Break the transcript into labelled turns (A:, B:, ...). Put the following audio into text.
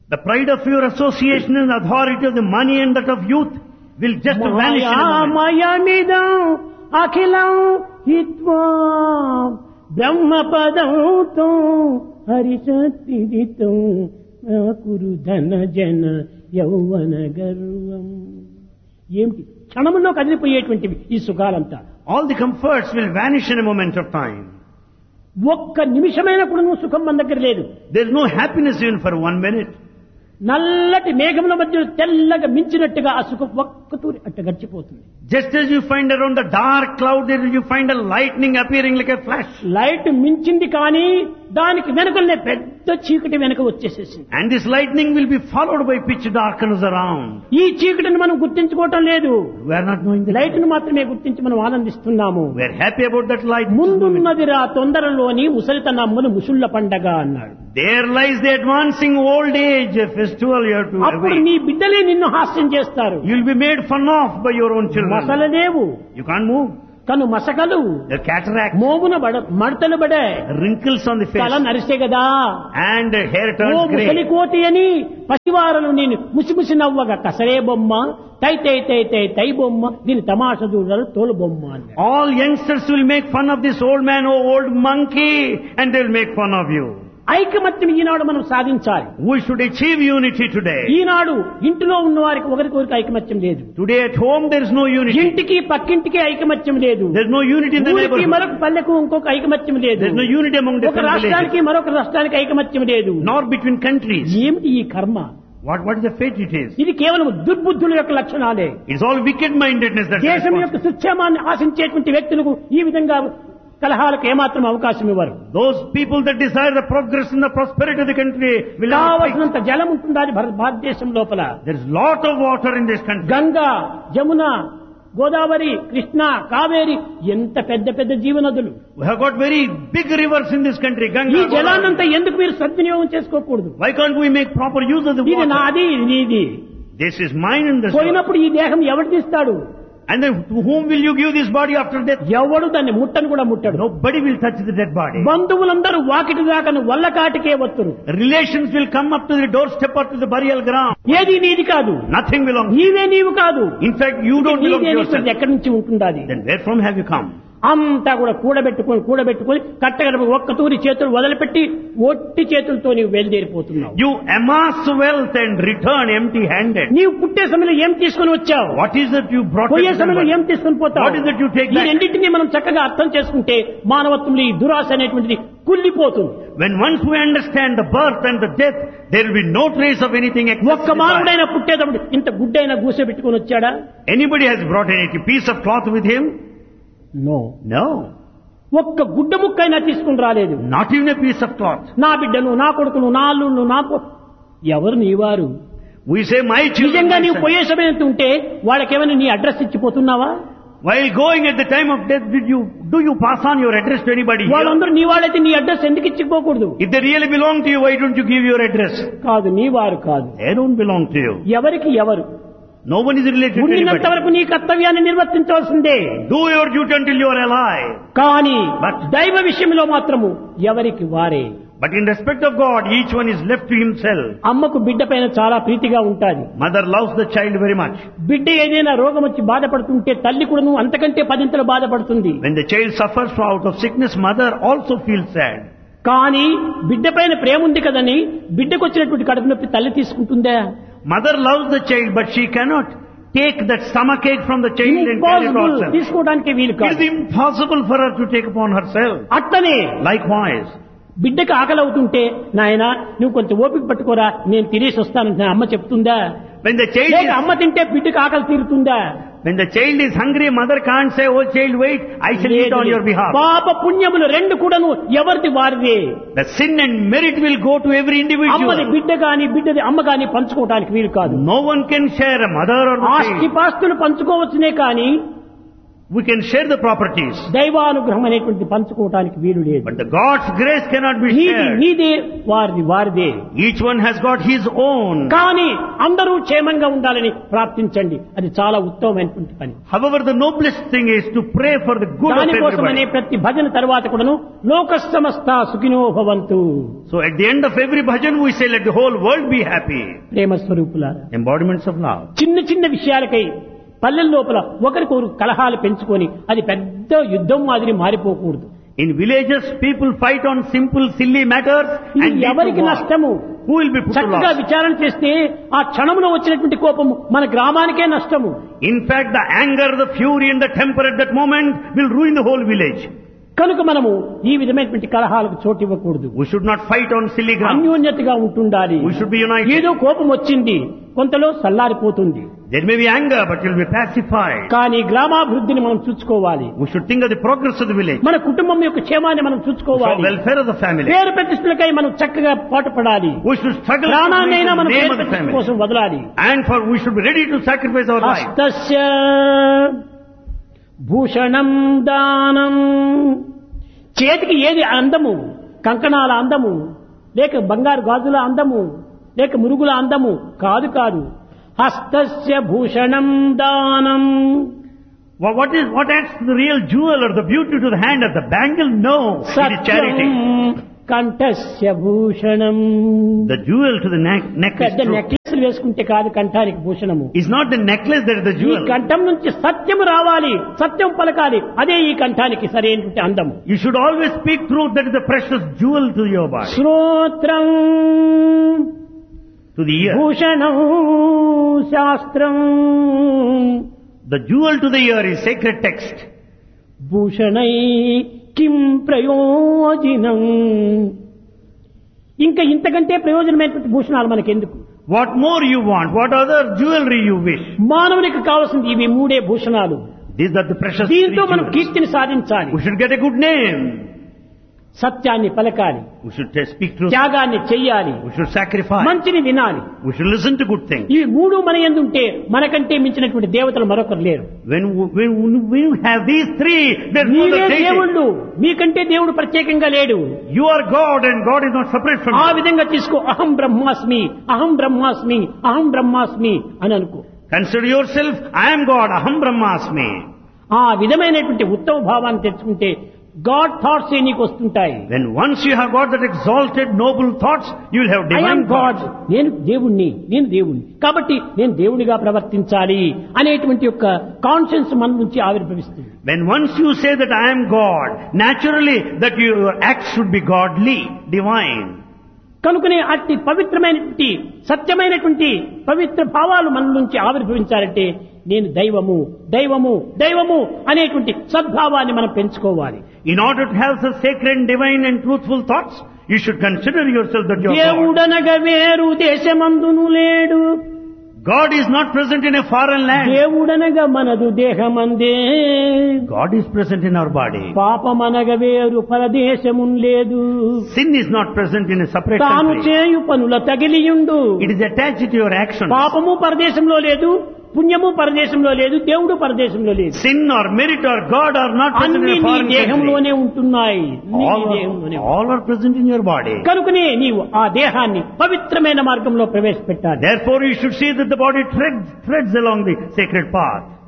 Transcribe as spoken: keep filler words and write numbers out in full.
A: The pride of your association and the authority of the money and that of youth will just vanish in a moment.
B: మాయామయమిదం అఖిలం హిత్వా బ్రహ్మపదంతో హరిశక్తిదితం కురు ధన జన యౌవన గర్వం. ఏమిటి క్షణంలో కదిలిపోయేటువంటివి ఈ సుఖాలంతా.
A: All the comforts will vanish in a moment of time.
B: ఒక్క నిమిషమైన కూడా నువ్వు సుఖం మన దగ్గర లేదు.
A: There is no happiness even for one minute.
B: నల్లటి మేఘముల మధ్య తెల్లగా మించినట్టుగా ఆ సుఖం ఒక్కతూరి అట్ట గడిచిపోతుంది.
A: Just as you find around the dark cloud, there you find a lightning appearing like a flash.
B: Light మించింది కానీ దానికి వెనుకలనే పెద్ద చీకటి వెనుక వచ్చేసేసింది.
A: And this lightning will be followed by pitch darkness around.
B: ఈ చీకటిని మనం గుర్తించుకోవటం లేదు.
A: We are not knowing the
B: light ను మాత్రమే గుర్తించి మనం ఆనందిస్తున్నాము.
A: We are happy about that light.
B: ముందున్నదిరా తొందరలోని ముసలితనమ్మును ముసుళ్ల పండగ అన్నాడు.
A: There lies the advancing old age festival you have to
B: అప్పుడు
A: await.
B: నీ బిడ్డలే నిన్ను హాస్యం చేస్తారు.
A: You will be made fun of by your own children.
B: మసలలేవు
A: You can't move.
B: కను మసకలు
A: The cataract,
B: మోమున బడ మడతలు బడే
A: wrinkles on the
B: తల
A: face,
B: నరిసే కదా.
A: and hair
B: ఓ
A: turns
B: ముసలి
A: grey.
B: కోతి అని పసివారలు నేను ముసిముసి నవ్వగా కసరే బొమ్మ తై తై తై తై తై బొమ్మ దీని తమాష చూడరు తోలు బొమ్మ అన్నాడు.
A: All youngsters will make fun of this old man, oh old monkey, and they will make fun of you.
B: ఐకమత్యం ఈనాడు మనం సాధించాలి.
A: We should achieve unity today.
B: ఈనాడు ఇంటిలో ఉన్న వారికి ఒకరికొకరికి ఐకమత్యం లేదు.
A: Today at home there is no unity.
B: ఇంటికి పక్కింటికి ఐకమత్యం లేదు.
A: There is no unity in the
B: ఊరికి
A: neighborhood.
B: మరొక పల్లెకు ఇంకొక ఐకమత్యం లేదు.
A: There is no unity among
B: ఒక
A: different
B: రాష్ట్రానికి
A: villages,
B: మరొక రాష్ట్రానికి ఐకమత్యం లేదు.
A: nor between countries.
B: ఏమిటి ఈ కర్మ?
A: What, what is the fate it is?
B: ఇది కేవలం దుర్బుద్ధుల యొక్క లక్షణాలే.
A: It's all wicked-mindedness that's
B: దేశం యొక్క
A: responsible.
B: సుక్షేమాన్ని ఆశించేటువంటి వ్యక్తులకు ఈ విధంగా కలహాలకు ఏమాత్రం అవకాశం ఇవ్వరు.
A: Those people that desire the progress and the prosperity of the country will not fight.
B: కావలసినంత జలం ఉంటుండాలి భారతదేశం లోపల.
A: There is lot of water in this country.
B: Ganga, Jamuna, Godavari, Krishna, Kaveri ఎంత పెద్ద పెద్ద జీవనదులు.
A: We have got very big rivers in this country.
B: ఈ
A: Ganga,
B: జలాన్నంతా
A: Godavari.
B: ఎందుకు మీరు సద్వినియోగం చేసుకోకూడదు?
A: Why can't we make proper use of the
B: ఇది
A: water?
B: నాది, ఇది నీది.
A: This is mine and this.
B: పోయినప్పుడు ఈ దేహం ఎవరికి ఇస్తాడు?
A: And then to whom will you give this body after death?
B: ఎవడు దాన్ని ముట్టను కూడా ముట్టడు.
A: Nobody will touch the dead body.
B: బంధువులందరూ వాకిటి దాకా వల్ల కాటికే వస్తురు.
A: Relations will come up to the doorstep or to the burial ground.
B: ఏది నీది కాదు.
A: Nothing belongs to you.
B: నీవే నీవు కాదు.
A: In fact, you don't belong to
B: నీదే
A: yourself.
B: ఎక్కడి నుంచి ఉంటుంది అది?
A: Then where from have you come?
B: అంతా కూడా కూడబెట్టుకొని కూడబెట్టుకొని కట్టగడ ఒక్క తూరి చేతులు వదిలిపెట్టి ఒట్టి చేతులతో నీవు బయలుదేరిపోతున్నావు.
A: You amass wealth and return empty-handed.
B: నీవు పుట్టే సమయంలో ఏం తీసుకొని వచ్చావు?
A: What is it you brought?
B: పోయే
A: into the
B: సమయంలో
A: world?
B: ఏం తీసుకొని పోతావు?
A: What is it you take
B: ఈ
A: back?
B: రెండింటినీ మనం చక్కగా అర్థం చేసుకుంటే మానవత్వంలో ఈ దురాశ అనేటువంటిది కుళ్ళిపోతుంది.
A: When once we understand the birth and the death, there will be no trace of anything
B: ఒక్క
A: except
B: మానవుడైనా పుట్టేటప్పుడు ఇంత గుడ్డైనా గూసె పెట్టుకొని వచ్చాడా?
A: Anybody has brought any piece of cloth with him?
B: No.
A: No.
B: ఒక్క గుడ్డ ముక్కైనా తీసుకుని రాలేదు.
A: Not even a piece of cloth.
B: నా బిడ్డను, నా కొడుకును, నా అల్లును, నా పో- ఎవరు నీవారు?
A: We say my children.
B: నిజంగా
A: my
B: నీవు
A: son.
B: పోయే సమయం ఉంటే వాళ్ళకేమైనా నీ address ఇచ్చిపోతున్నావా?
A: While going at the time of death, did you do you pass on your address to anybody here?
B: వాళ్ళందరూ నీ వాళ్ళైతే నీ అడ్రస్ ఎందుకు ఇచ్చిపోకూడదు?
A: If they really belong to you, why don't you give your address?
B: కాదు, నీ వారు కాదు.
A: They don't belong to you.
B: ఎవరికి ఎవరు?
A: No one is related to
B: ఉండినంత
A: anybody.
B: వరకు నీ కర్తవ్యాన్ని నిర్వర్తించవలసిందే.
A: Do your duty until you are alive.
B: కానీ
A: But-
B: దైవ విషయంలో మాత్రము ఎవరికి వారే.
A: But in respect of God, each one is left to himself.
B: అమ్మకు బిడ్డ పైన చాలా ప్రీతిగా ఉంటాది.
A: Mother loves the child very much.
B: బిడ్డ ఏదైనా రోగం వచ్చి బాధపడుతుంటే తల్లి కూడాను అంతకంటే పదింతలు బాధపడుతుంది.
A: When the child suffers out of sickness, mother also feels sad.
B: కానీ బిడ్డ పైన ప్రేమ ఉంది కదని బిడ్డకు వచ్చినటువంటి కడుపు నొప్పి తల్లి తీసుకుంటుందా?
A: Mother loves the child, but she cannot take that stomach ache from the child and carry it
B: impossible,
A: herself.
B: తీసుకోవడానికి వీలు
A: It
B: కాదు.
A: is impossible for her to take upon herself.
B: అట్లనే
A: Likewise,
B: బిడ్డకు ఆకలి అవుతుంటే నాయనా నువ్వు కొంచెం ఓపిక పట్టుకోరా నేను తినేసి వస్తానని అమ్మ చెప్తుందా?
A: when the child
B: లేక
A: is,
B: అమ్మ తింటే బిడ్డకు ఆకలి తీరుతుందా?
A: when the child is hungry, mother can't say, "Oh child, wait, I shall eat on your behalf."
B: పాప పుణ్యములు రెండు కూడాను ఎవరిది వారిదే.
A: The sin and merit will go to every
B: అమ్మది
A: individual.
B: బిడ్డ గాని బిడ్డది అమ్మ గాని పంచుకోవడానికి వీలు కాదు.
A: No one can share a mother or the
B: ఆస్తి
A: child.
B: పాస్తులు పంచుకోవచ్చునే కానీ
A: We can share the properties.
B: దైవానుగ్రహం అనేటువంటి పంచుకోవటానికి వీలు లేదు.
A: But the God's grace cannot be
B: నీది
A: shared.
B: నీదే, వారిది వారిదే.
A: Each one has got his own.
B: కానీ అందరూ క్షేమంగా ఉండాలని ప్రార్థించండి, అది చాలా ఉత్తమమైనటువంటి పని.
A: However, the noblest thing is to pray for the good of
B: దానికోసమనే
A: everybody.
B: ప్రతి భజన తర్వాత కూడాను లోక సమస్త సుఖినో భవంతు.
A: So at the end of every bhajan we say, let the whole world be happy.
B: ప్రేమ స్వరూపులారా,
A: Embodiments of love.
B: చిన్న చిన్న విషయాలకై పల్లెల లోపల ఒకరికొకరు కలహాలు పెంచుకొని అది పెద్ద యుద్ధం మాదిరి మారిపోకూడదు.
A: In villages, people fight on simple, silly matters
B: ఇది
A: and lead to
B: ఎవరికి
A: war.
B: నష్టము?
A: Who will be put to
B: చక్కగా
A: loss?
B: విచారణ చేస్తే ఆ క్షణంలో వచ్చినటువంటి కోపము మన గ్రామానికే నష్టము.
A: In fact, the anger, the fury and the temper at that moment will ruin the whole village.
B: కనుక మనము ఈ విధమైనటువంటి కలహాలకు చోటు ఇవ్వకూడదు.
A: We should not fight on silly ground.
B: అన్యోన్యతగా ఉంటుండాలి.
A: We should be united.
B: ఏదో కోపం వచ్చింది, కొంతలో సల్లారిపోతుంది.
A: There may be anger, but it will be pacified.
B: కానీ గ్రామాభివృద్ధిని మనం చూసుకోవాలి.
A: We should think of the progress of the village.
B: మన కుటుంబం యొక్క క్షేమాన్ని మనం
A: For
B: చూసుకోవాలి.
A: welfare of the family.
B: పేరు ప్రతిష్టలకై మనం చక్కగా పాటుపడాలి.
A: We should struggle to
B: ప్రాణాన్నైనా
A: make
B: మనం
A: the name
B: పేరు
A: of the
B: ప్రతిష్ట
A: family.
B: కోసం వదలాలి.
A: And for we should be ready to sacrifice our life.
B: హస్తస్య Bhushanam దానం. చేతికి ఏది అందము? కంకణాల అందము, లేక బంగారు గాజుల అందము, లేక మురుగుల అందము కాదు కాదు. హస్తస్య భూషణం దానం.
A: Well, what is what adds to the real jewel or the beauty to the hand of the bangle? No, it is
B: Satyam
A: charity.
B: కంఠస్య Bhushanam.
A: The jewel to the neck, neck is
B: పెద్ద
A: truth.
B: నెక్లెస్లు వేసుకుంటే కాదు కంఠానికి భూషణము.
A: It's not the necklace that is the
B: ఈ
A: jewel.
B: కంఠం నుంచి సత్యం రావాలి, సత్యం పలకాలి, అదే ఈ కంఠానికి సరైనటువంటి అందము.
A: You should always speak truth. That is the precious jewel to your body.
B: శ్రోత్రం
A: To the ear.
B: Bhushanam శాస్త్రం.
A: The jewel to the ear is sacred text.
B: భూషణై కిం ప్రయోజనం. ఇంకా ఇంతకంటే ప్రయోజనమైనటువంటి భూషణాలు మనకెందుకు?
A: What more you want? What other jewelry you wish?
B: మానవునికి కావాల్సింది ఇవి మూడే భూషణాలు.
A: These are the precious three
B: దీంతో మనం
A: jewels.
B: కీర్తిని సాధించాలి.
A: We should get a good name.
B: సత్యాన్ని పలకాలి,
A: We should t- speak truth.
B: త్యాగాన్ని చెయ్యాలి,
A: We should sacrifice.
B: మంచిని వినాలి.
A: We should listen to good things.
B: ఇవి మూడు మన యందుంటే మనకంటే మించినటువంటి దేవతలు మరొకరు లేరు.
A: When when when you have these three, there is no
B: నీవే
A: other deity.
B: దేవుళ్ళు, మీకంటే దేవుడు ప్రత్యేకంగా లేడు.
A: You are God and God is not separate from
B: ఆ
A: you.
B: విధంగా తీసుకో. అహం బ్రహ్మాస్మి, అహం బ్రహ్మాస్మి, అహం బ్రహ్మాస్మి అని అనుకో.
A: Consider yourself, I am God, Aham Brahmasmi.
B: ఆ విధమైనటువంటి ఉత్తమ భావాన్ని తెచ్చుకుంటే గాడ్ థాట్స్ ఏ నీకు వస్తుంటాయి.
A: When once you have got that exalted, noble thoughts, you will have
B: I am
A: divine
B: God,
A: thoughts.
B: నేను దేవుణ్ణి, నేను దేవుణ్ణి కాబట్టి నేను దేవుడిగా ప్రవర్తించాలి అనేటువంటి యొక్క కాన్షియన్స్ మన నుంచి ఆవిర్భవిస్తుంది.
A: When once you say that I am God, naturally that your acts should be godly, divine.
B: కనుకనే అట్టి పవిత్రమైనటువంటి సత్యమైనటువంటి పవిత్ర భావాలు మన నుంచి ఆవిర్భవించాలంటే నేను దైవము దైవము దైవము అనేటువంటి సద్భావాన్ని మనం పెంచుకోవాలి.
A: In order to have such sacred, divine and truthful thoughts, you should consider yourself that you are God.
B: దేవుడనగా వేరు దేశమందును లేడు.
A: God is not present in a foreign land.
B: దేవుడనగా మనదు దేహమందే.
A: God is present in our body.
B: పాపమనగ వేరు పరదేశమున్ లేదు.
A: Sin is not present in a separate
B: తాను
A: country.
B: చేయు పనుల తగిలియుండు.
A: It is attached to your actions.
B: పాపము పరదేశంలో లేదు, పుణ్యము పరదేశంలో లేదు, దేవుడు పరదేశంలో లేదు.
A: Sin or merit or God are not present
B: అన్ని
A: in a
B: నీ
A: foreign country.
B: దేహంలోనే ఉంటున్నాయి. అన్ని నీ
A: All
B: దేహంలోనే
A: are, all are present in your body.
B: కనుకనే నీవు ఆ దేహాన్ని పవిత్రమైన మార్గంలో ప్రవేశపెట్టాలి.
A: Therefore you should see that the body treads, treads along the sacred path.